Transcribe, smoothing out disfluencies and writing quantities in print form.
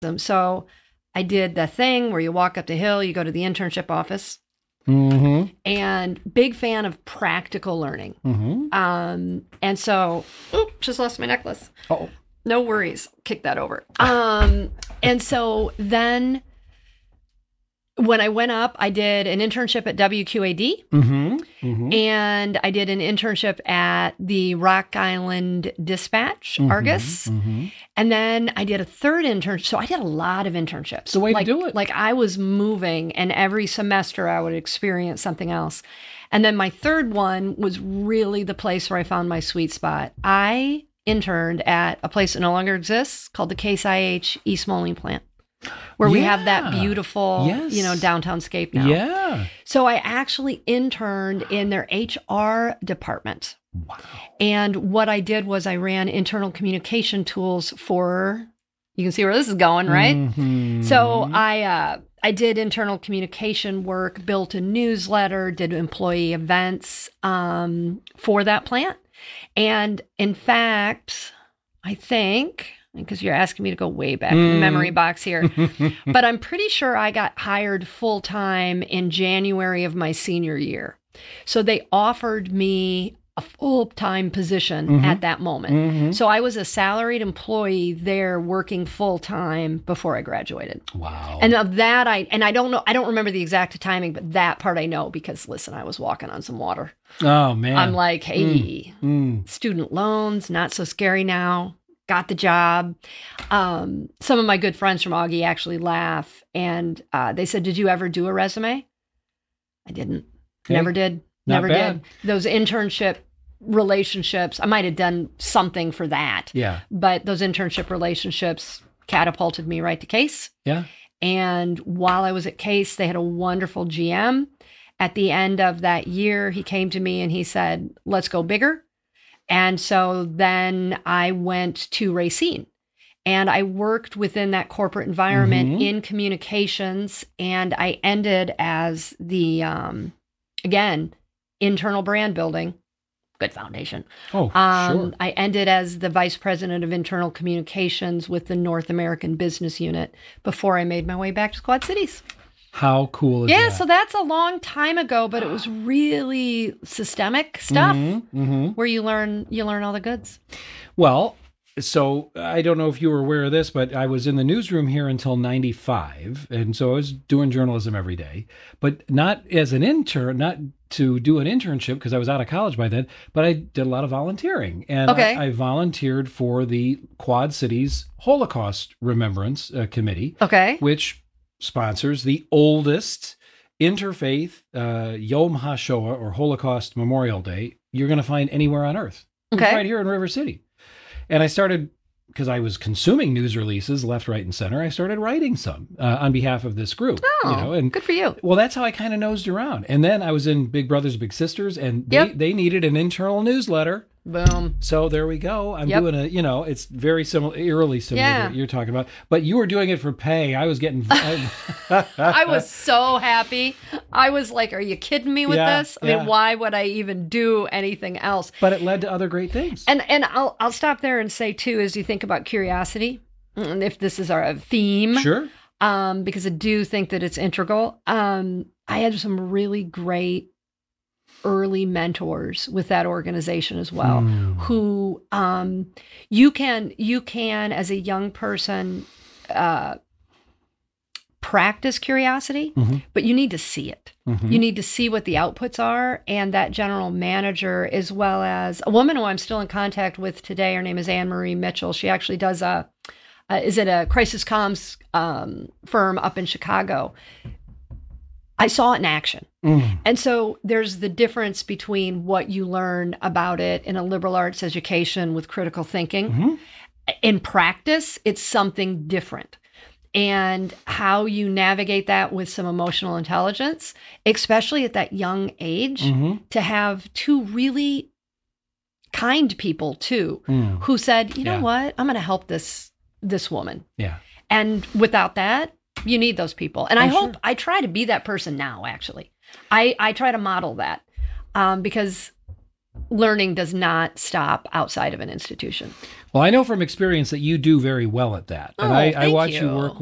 So I did the thing where you walk up the hill, you go to the internship office. Mm-hmm. And big fan of practical learning. Mm-hmm. And so, just lost my necklace. Oh. No worries. Kick that over. And so then when I went up, I did an internship at WQAD. Mm-hmm. Mm-hmm. And I did an internship at the Rock Island Dispatch, Argus. Mm-hmm. And then I did a third internship. So I did a lot of internships. It's the way to do it. Like I was moving, and every semester I would experience something else. And then my third one was really the place where I found my sweet spot. I interned at a place that no longer exists called the Case IH East Moline plant, where we have that beautiful, downtown scape now. Yeah. So I actually interned in their HR department. Wow. And what I did was I ran internal communication tools for, you can see where this is going, right? Mm-hmm. So I did internal communication work, built a newsletter, did employee events for that plant. And in fact, I think, because you're asking me to go way back in the memory box here, but I'm pretty sure I got hired full-time in January of my senior year. So they offered me a full-time position at that moment. Mm-hmm. So I was a salaried employee there working full-time before I graduated. Wow. And of that, I don't remember the exact timing, but that part I know because, listen, I was walking on some water. Oh, man. I'm like, hey, student loans, not so scary now. Got the job. Some of my good friends from Augie actually laugh. And they said, did you ever do a resume? I didn't. Okay. Never did. Not Never bad. did. Those internship relationships, I might have done something for that. Yeah. But those internship relationships catapulted me right to Case. Yeah. And while I was at Case, they had a wonderful GM. At the end of that year, he came to me and he said, let's go bigger. And so then I went to Racine. And I worked within that corporate environment in communications. And I ended as the, again, internal brand building. Good foundation. Oh, sure. I ended as the vice president of internal communications with the North American business unit before I made my way back to Quad Cities. How cool is that? Yeah, so that's a long time ago, but it was really systemic stuff where you learn all the goods. Well, so I don't know if you were aware of this, but I was in the newsroom here until 95. And so I was doing journalism every day, but not as an intern, not to do an internship because I was out of college by then, but I did a lot of volunteering. And I volunteered for the Quad Cities Holocaust Remembrance Committee, which sponsors the oldest interfaith Yom HaShoah or Holocaust Memorial Day you're going to find anywhere on earth. It's right here in River City. And I started, because I was consuming news releases left, right, and center, I started writing some on behalf of this group. Oh, and good for you. Well, that's how I kind of nosed around. And then I was in Big Brothers Big Sisters, and they needed an internal newsletter. Boom. So there we go. I'm doing it's very similar, eerily similar to what you're talking about. But you were doing it for pay. I was getting... I was so happy. I was like, are you kidding me with this? I mean, why would I even do anything else? But it led to other great things. And I'll stop there and say, too, as you think about curiosity, and if this is our theme... Sure. Because I do think that it's integral. I had some really great early mentors with that organization as well, who you can as a young person practice curiosity, but you need to see it. You need to see what the outputs are. And that general manager, as well as a woman who I'm still in contact with today, her name is Anne Marie Mitchell. She actually does is at a crisis comms firm up in Chicago. I saw it in action. And so there's the difference between what you learn about it in a liberal arts education with critical thinking. In practice, it's something different. And how you navigate that with some emotional intelligence, especially at that young age, to have two really kind people too, who said, you know what, I'm going to help this woman. Yeah. And without that, you need those people. And I try to be that person now, actually. I try to model that because learning does not stop outside of an institution. Well, I know from experience that you do very well at that. And I thank watch you. you work